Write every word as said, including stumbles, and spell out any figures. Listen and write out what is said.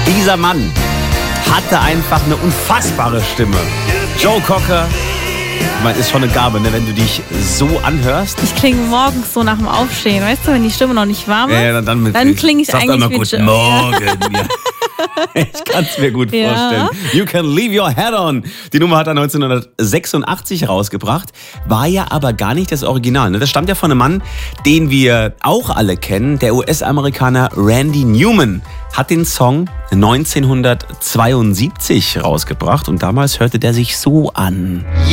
Dieser Mann hatte einfach eine unfassbare Stimme. Joe Cocker, ich meine, ist schon eine Gabe, ne, wenn du dich so anhörst. Ich klinge morgens so nach dem Aufstehen, weißt du, wenn die Stimme noch nicht warm ist, Ja, dann, dann, dann klinge ich eigentlich immer wie Guten Joe. Morgen. Ja. Ich kann es mir gut Ja. vorstellen. You Can Leave Your Head On. Die Nummer hat er neunzehnhundertsechsundachtzig rausgebracht, war ja aber gar nicht das Original. Ne? Das stammt ja von einem Mann, den wir auch alle kennen. Der U S-Amerikaner Randy Newman hat den Song neunzehnhundertzweiundsiebzig rausgebracht und damals hörte der sich so an.